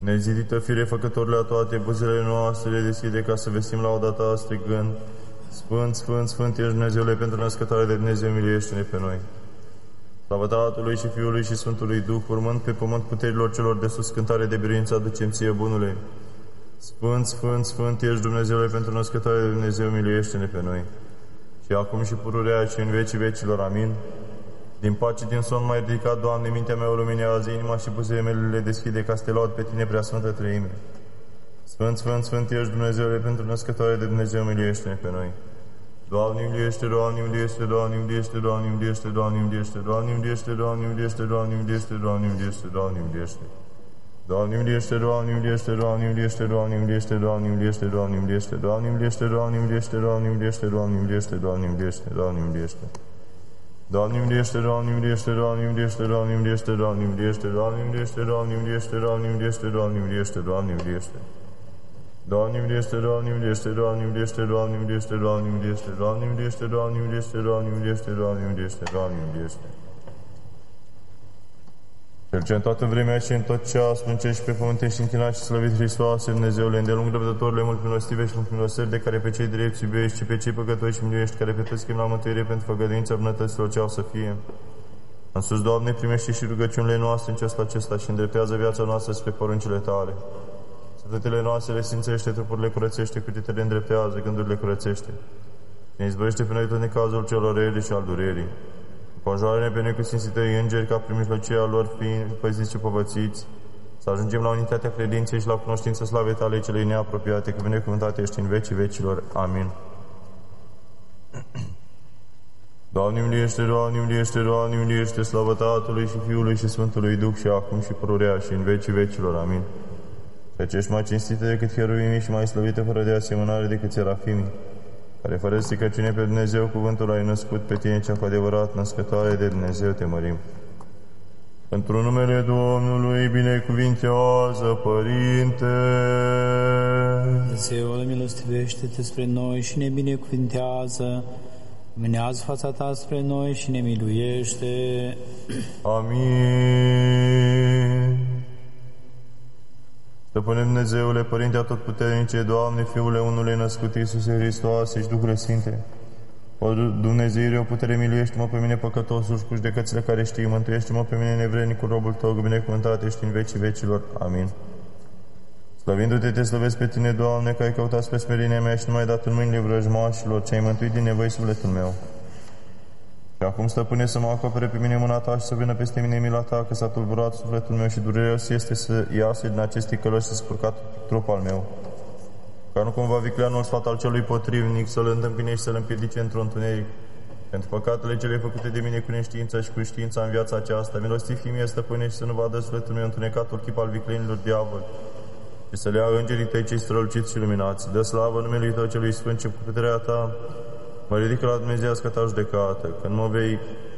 Nezidită fire făcătorile a toate, buzele noastre le deschide ca să vestim lauda ta strigând: Sfânt, Sfânt, Sfânt ești Dumnezeule, pentru născătoare de Dumnezeu, miluiește-ne pe noi. Slavă Tatălui și Fiului și Sfântului Duh, urmând pe pământ puterilor celor de sus, cântare de biruință aducem ție, bunule. Sfânt, Sfânt, Sfânt ești Dumnezeule, pentru născătoare de Dumnezeu, miluiește-ne pe noi. Și acum și pururea și în vecii vecilor, amin. Din pace, din somn mai ridicat, Doamne, mintea mea o luminează, inima și buzele mele le deschide ca să te laud pe Tine, Preasfântă Treime. Sfânt, Sfânt, Sfânt ești Dumnezeule, pentru născătoare de Dumnezeu, miluiește-ne pe noi. Doamne, miluiește, Doamne, miluiește, Doamne, miluiește, Doamne, miluiește, Doamne, miluiește, Doamne, miluiește, Doamne, miluiește, Doamne, miluiește, Doamne, miluiește, Doamne, miluiește. Doamne, miluiește, Doamne, miluiește, Doamne, miluiește, Doamne, miluiește, Doamne, miluiește, Doamne, miluiește, Doamne, miluiește, Doamne, miluiește, Doamne, miluiește, Doamne, miluiește, Doamne, miluiește, Doamne, miluiește. Doamne, miluiește, Doamne, miluiește, Doamne, miluiește, Doamne, miluiește, Doamne, miluiește, Doamne, miluiește, Doamne, miluiește, Doamne, miluiește, Doamne, miluiește, Doamne, miluiește. Doamne, miluiește, Doamne, miluiește, Doamne, miluiește, Doamne, miluiește, Doamne, miluiește, Doamne, miluiește, Doamne, miluiește, Doamne, miluiește, Doamne, miluiește, Doamne, miluiește. Cel ce în toată vremea și în tot ceas, mâncești pe pământ, ești închinat și slăvit Hristoase, Dumnezeule, îndelung răbdătorile, mult milostive și mult miloseri, de care pe cei drepți iubești și pe cei păcătoși miluiești, care pe toți chem la mântuire pentru făgăduința bunătăților ce au să fie. În sus, Doamne, primește și rugăciunile noastre în ceasul acesta și îndreptează viața noastră spre poruncile Tale. Sufletele noastre le sfințește, trupurile curățește, cugetele le îndreptează, gândurile curățește. Ne izbăvește pe noi tot necazul celor rele și al durerii. Înconjoară-ne pe noi cu sfinții Tăi îngeri, ca prin mijlocia lor fiind păziți și povățiți, să ajungem la unitatea credinței și la cunoștința slavei Tale celei neapropiate, că binecuvântate ești în vecii vecilor. Amin. Doamne, miluiește, Doamne, miluiește, Doamne, miluiește, slavă Tatălui și Fiului și Sfântului Duh și acum și pururea și în vecii vecilor. Amin. Căci ești mai cinstită decât cheruvimii și mai slăvită fără de asemănare decât serafimii, care fără stricăciune pe Dumnezeu cuvântul ai născut, pe Tine cea cu adevărat născătoare de Dumnezeu te mărim. Într-un numele Domnului binecuvintează, Părinte. Dumnezeule, milostivește-te spre noi și ne binecuvintează. Luminează fața Ta spre noi și ne miluiește. Amin. Stăpâne Dumnezeule, Părinte Atotputernice, Doamne, Fiule unului născut, Iisuse Hristoase și Duhul Sfinte, o Dumnezeire, o putere, miluiește-mă pe mine păcătosul și cu judecățile care știi, mântuiește-mă pe mine nevrednicul robul Tău, binecuvântat ești în vecii vecilor. Amin. Slăvindu-te, te slăvesc pe Tine, Doamne, că ai căutat spre smerenia mea și nu m-ai dat în mâinile vrăjmașilor, ce ai mântuit din nevoi sufletul meu. Și acum, Stăpâne, să mă acopere pe mine mâna Ta și să vină peste mine mila Ta, că s-a tulburat sufletul meu și dureros este să iasă din aceste călăși să spurcat trup al meu. Ca nu cumva vicleanul sfat al celui potrivnic să-l întâmpine și să-l împiedice într-un întuneric. Pentru păcatele cele făcute de mine cu neștiința și cu știința în viața aceasta, milostiv fi mie, Stăpâne, și să nu vadă sufletul meu întunecatul chip al viclenilor diavoli, și să le ia îngerii Tăi cei străluciți și luminați. Dă slavă numelui Tău celui Sfânt, ce cu puterea Ta mă ridică la Dumnezeiască Ta judecată. Când mă vei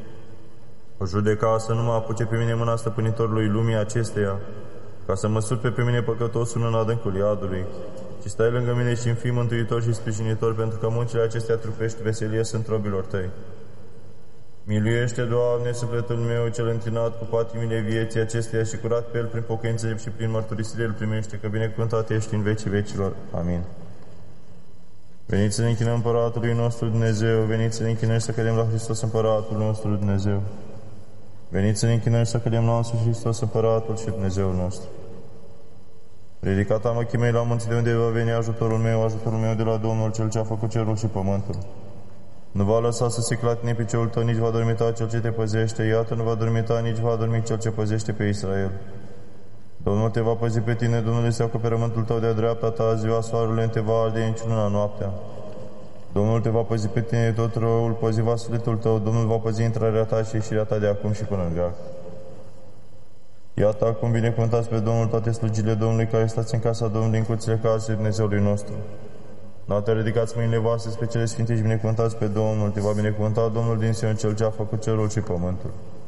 judeca, să nu mă apuce pe mine mâna stăpânitorului lumii acesteia, ca să mă surpe pe mine păcătosul în adâncul iadului, ci stai lângă mine și îmi fii mântuitor și sprijinitor, pentru că muncile acestea trupești veselie sunt robilor Tăi. Miluiește, Doamne, sufletul meu cel întinat cu patimile vieții acesteia și curat pe el prin pocăință și prin mărturisire îl primește, că binecuvântat ești în vecii vecilor. Amin. Veniți să ne închinăm Împăratului nostru Dumnezeu, veniți să ne închinăm și să cădem la Hristos Împăratul nostru Dumnezeu. Veniți să ne închinăm și să cădem la însuși Hristos Împăratul și Dumnezeul nostru. Ridicat am ochii mei la munți, de unde va veni ajutorul meu de la Domnul, Cel ce a făcut cerul și pământul. Nu va lăsa să se clatine piciorul tău, nici va dormita Cel ce te păzește, iată, nu va dormita, nici va dormi Cel ce păzește pe Israel. Domnul te va păzi pe tine, Domnul este acoperământul tău de-a dreapta ta, ziua soarele te va arde, nici luna noaptea. Domnul te va păzi pe tine tot răul, păzi va sufletul tău, Domnul va păzi intrarea ta și ieșirea ta de acum și până în veac. Iată acum binecuvântați pe Domnul toate slujile Domnului care stați în casa Domnului, în curțile casei Dumnezeului nostru. Noaptea ridicați mâinile voastre spre cele sfinte și binecuvântați pe Domnul, te va binecuvânta Domnul din Sion, Cel ce a făcut cerul și pământul.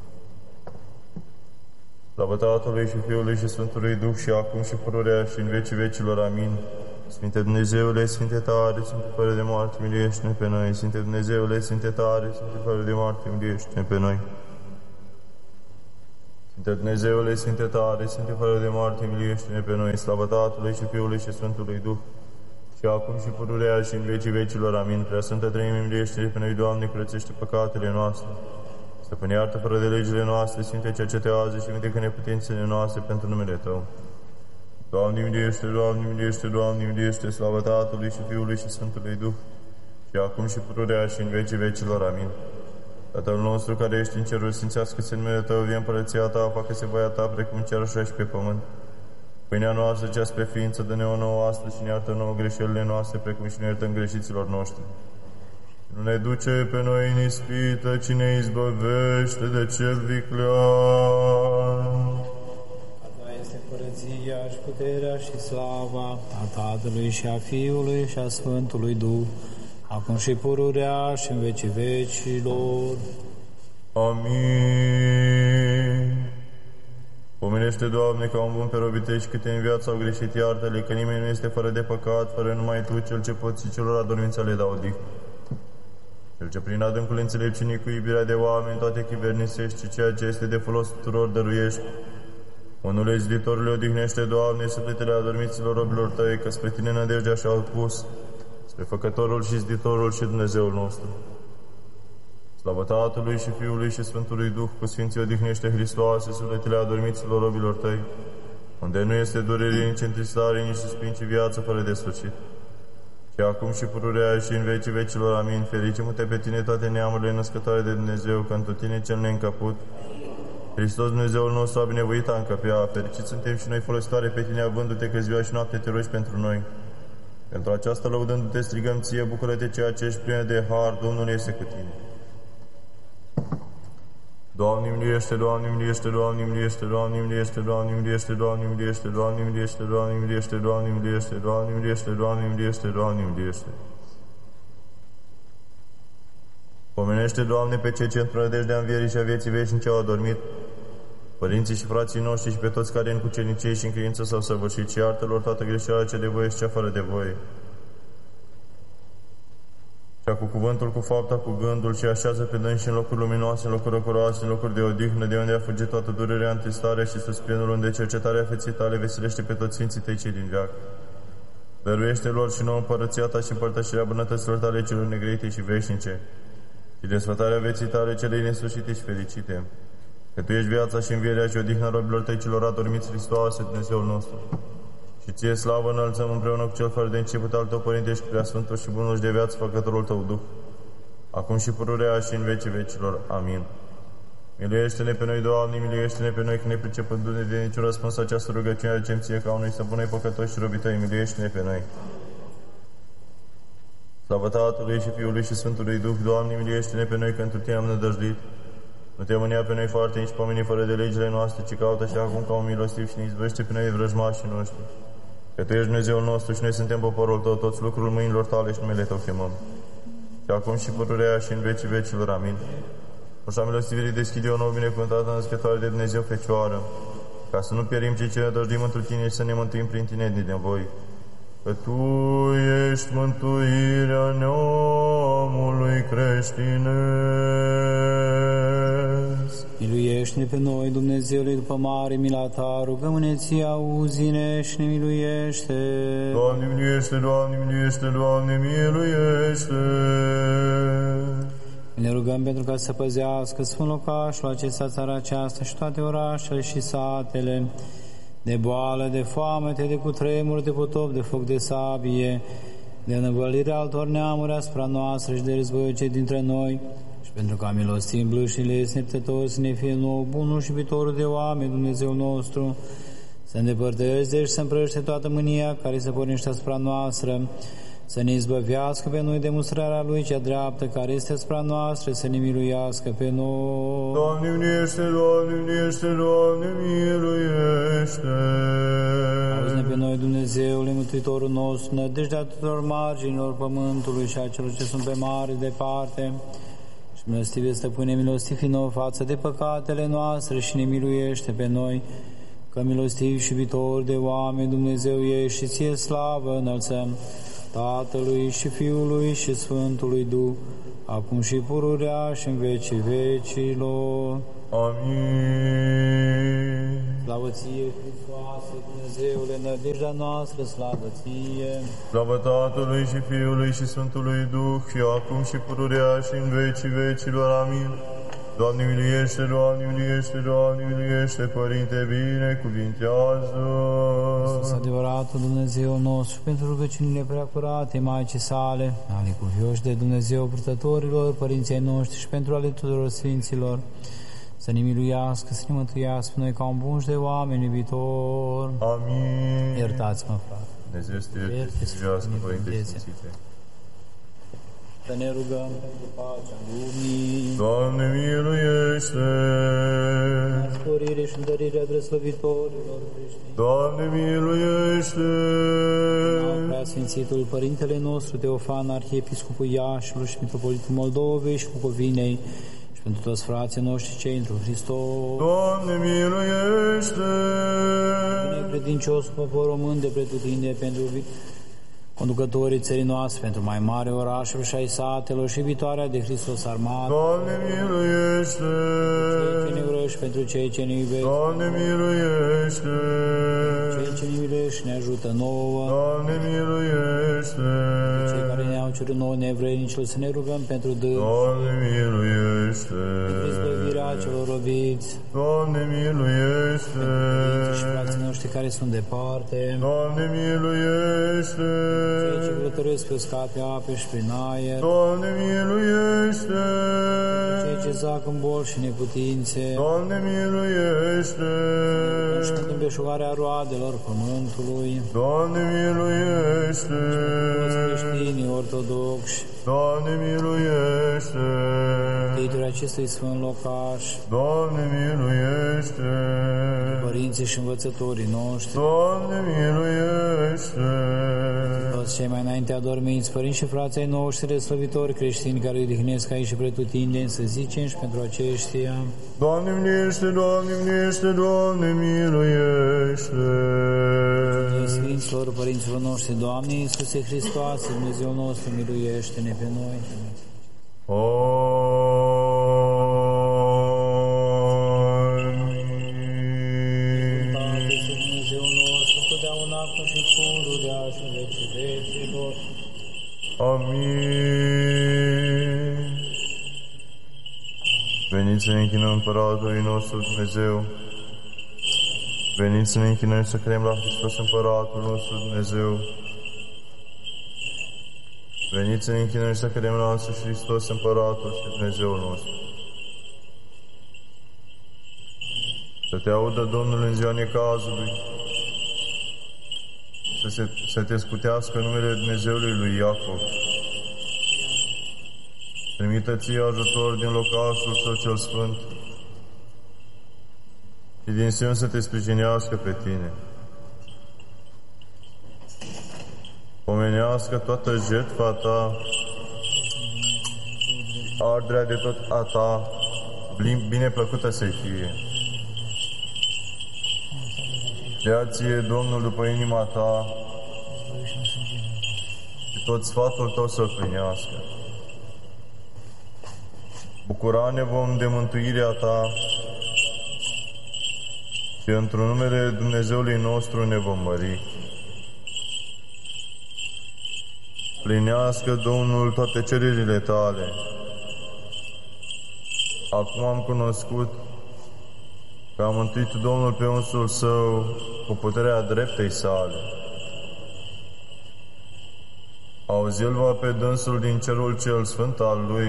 Slavă Tatălui și Fiului și Sfântului Duh și acum și pururea și în vecii vecilor. Amin. Sfinte Dumnezeule, Sfinte tare, Sfinte fără de moarte, miluiește-ne pe noi. Sfinte Dumnezeule, Sfinte tare, Sfinte fără de moarte, miluiește-ne pe noi. Sfinte Dumnezeule, Sfinte tare, Sfinte fără de moarte, miluiește-ne pe noi, slavă Tatălui și Fiului și Sfântului Duh, și acum și pururea și în vecii vecilor. Amin. Prea Sfântă Treime, miluiește-ne pe noi, Doamne, curățește păcatele noastre. Stăpâne, iartă fără de legile noastre, Sfinte, cercetează și vindecă neputințele noastre pentru numele Tău. Doamne, miluiește, Doamne, miluiește, Doamne, miluiește, slavă Tatălui și Fiului și Sfântului Duh, și acum și pururea și în vecii vecilor. Amin. Tatăl nostru care ești în cerul, sfințească-se numele Tău, vie împărăția Ta, facă-se voia Ta, precum în cer așa și pe pământ. Pâinea noastră, cea spre ființă, dă-ne-o nouă astăzi și ne iartă nouă greșelile noastre, precum și ne iertăm greșiților noștri. Nu ne duce pe noi în ispită, ci ne izbăvește de cel viclean. A Ta este împărăția și puterea și slava a Tatălui și a Fiului și a Sfântului Duh, acum și pururea și în vecii vecilor. Amin. Pomenește, Doamne, ca un bun pe robitești câte în viață au greșit, iartă-le, că nimeni nu este fără de păcat, fără numai Tu, Cel ce poți și celor adormiți le dau odihnă. Cel ce prin adâncul înțelepciunii cu iubirea de oameni toate chivernisești și ceea ce este de folos tuturor dăruiești. Unule ziditorule, odihnește, Doamne, sufletele adormiților robilor Tăi, că spre Tine nădejdea și-au pus, spre Făcătorul și Ziditorul și Dumnezeul nostru. Slavă Tatălui și Fiului și Sfântului Duh, cu Sfinții odihnește, Hristoase, sufletele adormiților robilor Tăi, unde nu este durere, nici întristare, nici suspin, ci viață fără de sfârșit. Și acum și pururea și în vecii vecilor. Amin. Fericim-te pe Tine toate neamurile născătoare de Dumnezeu, că întru Tine cel neîncăput, Hristos Dumnezeul nostru a binevoit a încăpea. Fericiți suntem și noi folositoare pe Tine, avându-Te că ziua și noapte Te rogi pentru noi. Pentru aceasta, lăudându-Te, strigăm Ție, bucură-te ceea ce ești plină de har, Domnul este cu Tine. Doamne, miluiește, Doamne, miluiește, Doamne, miluiește, Doamne, miluiește, Doamne, miluiește, Doamne, miluiește, Doamne, miluiește, Doamne, miluiește, Doamne, miluiește, Doamne, miluiește, Doamne, miluiește, Doamne, miluiește. Pomenește, Doamne, pe cei ce într-o nădejdea învierii și a vieții veșnice au adormit, părinții și frații noștri și pe toți care în cucernicie și în credință s-au săvârșit, și iartă-lor toată greșeala cea de voie și cea fără de voie. Cea cu cuvântul, cu fapta, cu gândul, și așează pe dânsi în locuri luminoase, în locuri răcoroase, în locuri de odihnă, de unde a fugit toată durerea, întristarea și suspinul, unde cercetarea feței Tale veselește pe toți Sfinții Tăi cei din veac. Dăruiește lor și nouă împărăția Ta și împărtășirea bunătăților Tale celor negrăite și veșnice, și desfătarea vieții Tale celei nesușite și fericite. Că Tu ești viața și învierea și odihna robilor Tăi celor adormiți, Hristoase, Dumnezeul nostru. Și Ție slavă înălțăm împreună cu Cel fără de început al Tău, Părinte, și Preasfântul și Bunul și de viață, Făcătorul Tău Duh, acum și pururea și în vecii vecilor. Amin. Miluiește-ne pe noi, Doamne, miluiește-ne pe noi, că ne pricepându-ne de niciun răspuns această rugăciune, aducem Ție ca unui stăpânei păcătoși și robii Tăi, miluiește-ne pe noi. Slavă Tatălui și Fiului și Sfântului Duh, Doamne, miluiește-ne pe noi, că întru Tine am nădăjduit. Nu Te mânia pe noi foarte, nici pomeni fără de legile noastre, ci caută și acum ca un milostiv și ne izbăvește pe noi vrăjmașii noștri. Că Tu ești Dumnezeul nostru și noi suntem poporul Tău, toți lucrul mâinilor Tale și numele Tău chemăm. Și acum și pururea și în vecii vecilor. Amin. Ușa milostivirii deschide o nouă binecuvântată născătoare de Dumnezeu Fecioară, ca să nu pierim cei ce ne dăjduim întru Tine și să ne mântuim prin Tine din nevoi. Că Tu ești mântuirea neamului creștinesc. Miluiește-ne pe noi, Dumnezeule, după mare mila Ta, rugăm-ne Ție, auzi-ne și ne miluiește. Doamne, miluiește, Doamne, miluiește, Doamne, miluiește. Ne rugăm pentru ca să păzească Sfânt locașul acesta, țara aceasta și toate orașele și satele, de boală, de foamete, de cutremur, de potop, de foc, de sabie, de învălire altor neamuri asupra noastră și de războiul cei dintre noi, și pentru ca milostiv, blâșile, sneptători să ne fie nou, bunul și iubitorul de oameni, Dumnezeul nostru, să îndepărteze și să împrăște toată mânia care se pornește asupra noastră, să ne izbăvească pe noi de mustrarea Lui cea dreaptă care este asupra noastră, să ne miluiască pe noi. Doamne, miluiește, Doamne, miluiește, Doamne, miluiește. Auzi-ne pe noi, Dumnezeule, Mântuitorul nostru, nădejdea tuturor marginilor pământului și a celor ce sunt pe mare departe. Și milostive Stăpâne, milostivi nouă față de păcatele noastre și ne miluiește pe noi, că milostiv și iubitor de oameni Dumnezeu ești, și Ție slavă înălțăm, Tatălui și Fiului și Sfântului Duh, acum și pururea și în vecii vecilor. Amin. Slavă ție, Hristoase, Dumnezeule, nădejdea noastră, slavă ție. Slavă Tatălui și Fiului și Sfântului Duh, și acum și pururea și în vecii vecilor. Amin. Doamne miluiește, Doamne miluiește, Doamne miluiește, Părinte, binecuvintează. Iisus, adevăratul Dumnezeu nostru, pentru rugăciunile preacurate Maicii sale, ale cuvioși de Dumnezeu purtătorilor, părinții noștri și pentru ale tuturor sfinților, să ne miluiască, să ne mântuiască noi ca un bun și de oameni iubitor. Amin. Iertați-mă, frate. Dumnezeu să te ierte, să viască, Părinte Sfințite. Să ne rugăm pentru pacea lumii. Doamne miluiește! Sporire și întărirea drăslăvitorilor creștini. Doamne miluiește! Preasfințitul Părintele nostru Teofan, Arhiepiscopul Iașilor și Mitropolitul Moldovei și Bucovinei, și pentru toți frații noștri cei într-un Hristos. Doamne miluiește! Binecredincios popor român de pretutindeni, pentru conducătorii țării noastre, pentru mai mare orașelor și ai satelor și viitoarea de Hristos armată. Doamne miluiește! Cei ce ne urăși, pentru cei ce ne iubesc. Doamne miluiește! Cei ce ne iubești și ne ajută nouă. Doamne miluiește! Cei care ne-au cerut nouă nevrednicilor, să ne rugăm pentru dâns. Doamne miluiește! Pentru izbăvirea celor robiți. Doamne miluiește! Și frații noștri care sunt departe. Doamne miluiește! Cei ce călătoresc pe uscat, pe ape și prin aer. Doamne miluiește! Cei ce zac în boli și neputințe. Doamne miluiește! Și pentru îmbeșugarea roadelor pământului. Doamne miluiește! Toți creștinii ortodoxi. Doamne miluiește! Titului acestui sfânt locaș. Doamne miluiește! Părinții și învățătorii noștri. Doamne miluiește! Toți cei mai înainte adormiți, părinți și frații ai noștri de slăvitori creștini care odihnesc aici și pretutindeni, să zicem și pentru aceștia. Doamne miluiește, Doamne miluiește, Doamne miluiește! Sfinților părinților noștri, Doamne Iisuse Hristoase, Dumnezeu nostru, miluiește-ne pe noi. Amin. Tatăl și Dumnezeu nostru, totdeauna acum și pururea și în vecii vecilor. Amin. Veniți să ne închinăm Împăratului nostru Dumnezeu. Veniți să ne închinăm și să creăm la Hristos Împăratul nostru Dumnezeu. Veniți să ne închinăm și să creăm la însuși Hristos Împăratul și Dumnezeul nostru. Să te audă Domnul în ziua necazului, să te scutească numele Dumnezeului lui Iacov. Trimită ție ajutor din locașul Său cel Sfânt și din Sion să te sprijinească pe tine. Pomenească toată jertfa ta, arderea de tot a ta, bine plăcută să fie. Dea ție Domnul după inima ta și tot sfatul tău să-l plinească. Bucura-ne vom de mântuirea ta și într-un numele Dumnezeului nostru ne vom mări. Plinească Domnul toate cererile tale. Acum am cunoscut că a mântuit Domnul pe unsul Său cu puterea dreptei sale. Auzi-l va pe dânsul din cerul cel sfânt al Lui.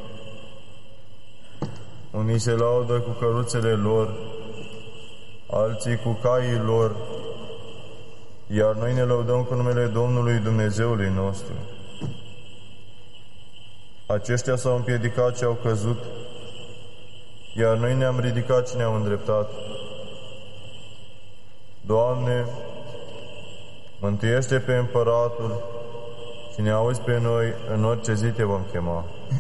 Unii se laudă cu căruțele lor, alții cu caii lor, iar noi ne lăudăm cu numele Domnului Dumnezeului nostru. Aceștia s-au împiedicat și au căzut, iar noi ne-am ridicat și ne-am îndreptat. Doamne, mântuiește pe Împăratul și ne auzi pe noi în orice zi te vom chema.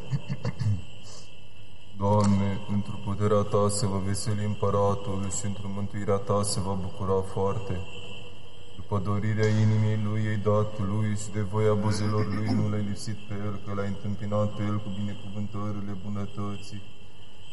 Doamne, într-o puterea Ta se va veseli Împăratul și într-o mântuirea Ta se va bucura foarte. După dorirea inimii Lui ei dat Lui și de voia buzelor Lui nu L-ai lipsit pe El, că L-ai întâmpinat pe El cu binecuvântările bunătății.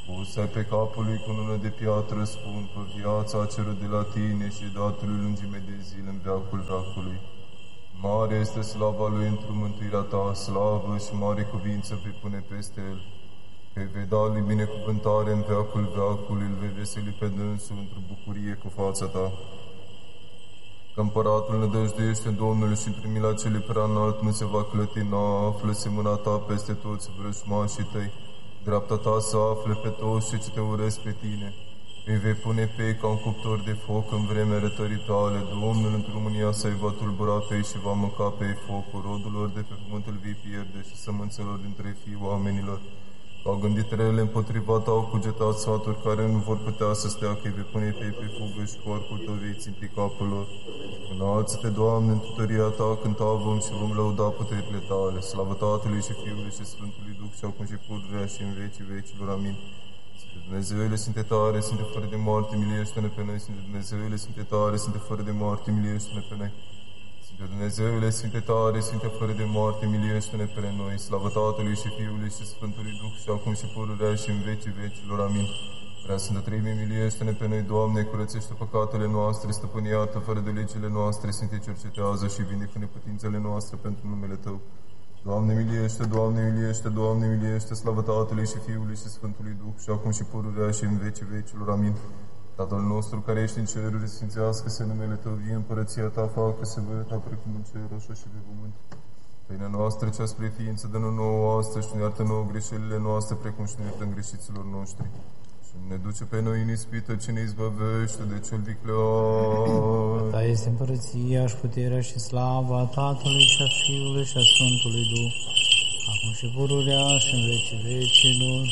Pusai pe capul lui cu lună de piatră, spun, pe viața a cerut de la tine și datului lungime de zile în veacul veacului. Mare este slava lui într-o mântuirea ta, slavă și mare cuvință vei pune peste el. Că vei da lui binecuvântare în veacul veacului, îl vei veseli pe dânsul într-o bucurie cu fața ta. Că împăratul nădăjduiește Domnul și primi la cele prea înalt nu se va clătina, află-se mâna ta peste toți vrăjmașii tăi, dreapta ta să afle pe toți ce te urăsc pe tine. Îi vei pune pe ei ca un cuptor de foc în vremea rătării tale. Domnul într-o mânia sa-i va tulbura pe ei și va mânca pe ei focul. Rodul lor de pe pământ îl vei pierde și sămânțelor dintre fii oamenilor. Au gândit rele împotriva ta, au cugetat sfaturi care nu vor putea să stea, că îi vei pune pe ei pe fugă și cu arcul tău vei ținti capul lor. Înalță-te, Doamne, în tutoria ta, cânta vom și vom lăuda puterile tale. Slavă Tatălui și Fiului și Sfântului Duh și acum și pururea și în vecii vecilor. Amin. Dumnezeule, Sfinte tare, Sfinte fără de moarte, miliește-ne pe noi. Sfinte Dumnezeule, Sfinte tare, Sfinte fără de moarte, miliește-ne pe noi. Sfinte Dumnezeule, Sfinte tare, Sfinte fără de moarte, miliește-ne pe noi. Slavă Tatălui și Fiului și Sfântului Duh și acum și pururea și în vecii vecilor. Amin. Prea Sfântă Treime, miliește-ne pe noi, Doamne, curățește păcatele noastre, stăpâne iartă fără de legile noastre, Sfinte cercetează și vindecă neputințele noastre pentru numele Tău. Doamne miliește, Doamne miliește, Doamne miliește, slavă Tatălui și Fiului și Sfântului Duh și acum și pururea și în vecii vecilor. Amin. Tatăl nostru care ești în ceruri, sfințească-se numele Tău, vie împărăția Ta, facă-se voia Ta precum în cer, așa și pe pământ. Pâinea noastră cea spre ființă dă-ne nouă astăzi și ne iartă nouă greșelile noastre, precum și ne iertăm greșiților noștri. Și nu ne duce pe noi în ispită, ci ne izbăvește de cel viclean. Ta este împărăția și puterea și slava Tatălui și a Fiului și a Sfântului Duh, acum și pururea și în vecii vecilor.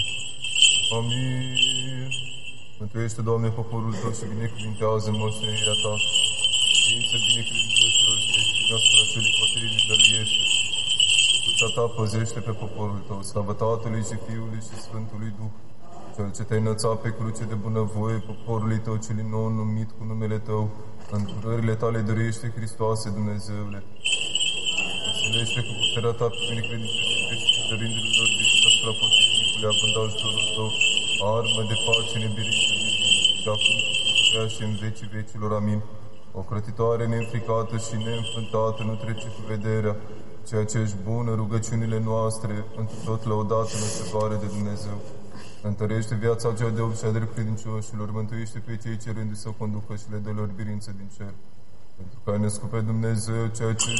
Amin. Mântuiește, Doamne, poporul Tău și binecuvintează moștenirea Ta. Ființă binecuvântăților și destină asupra celui potrivit dăruiește. Crucea Ta păzește pe poporul Tău. Slavă Tatălui și Fiului și Sfântului Duh. Cel ce te-ai înălțat pe cruce de bunăvoie, poporului Tău cel nou numit cu numele Tău, în durările Tale dăruiește, Hristoase, Dumnezeule. Înțelește cu puterea Ta pe binecredințele și dărindu-le lor de asupra potrivnicului, având ajutorul Tău, armă de pace nebirită și acum și în vecii vecilor. Amin. O crătitoare neînfricată și neînfruntată nu trece cu vederea, ceea ce ești bună rugăciunile noastre, într tot lăudată născătoare de Dumnezeu. Întărește viața cea de și a drept credincioșilor, mântuiește pe cei cerându să o conducă și le dă lor birință din cer. Pentru că ai născut pe Dumnezeu, ceea ce